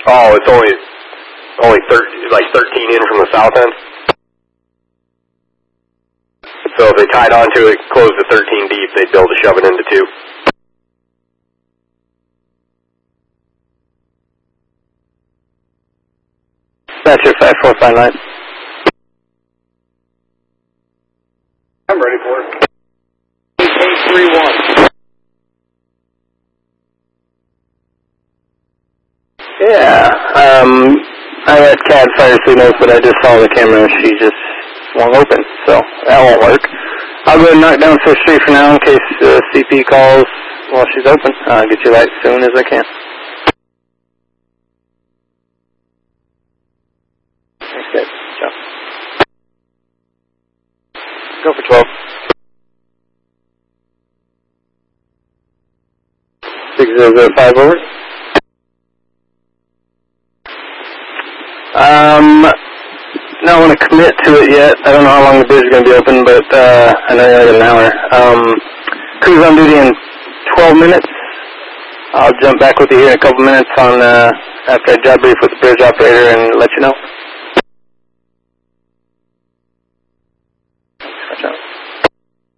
Oh, it's only 13 in from the south end. So if they tied onto it, closed to 13 deep, they'd be able to shove it into 2. That's your 5459. I'm ready for it. 831. Yeah, I let CAD fire signals, but I just saw the camera. She just won't open, so that won't work. I'll go and knock down Fish Street for now in case CP calls while she's open. I'll get you light as soon as I can. Thanks, guys. Ciao. Go for 12. 6005 over. Not want to commit to it yet. I don't know how long the bridge is going to be open, but I know you got an hour. Crew's on duty in 12 minutes. I'll jump back with you here in a couple minutes on after I job brief with the bridge operator and let you know.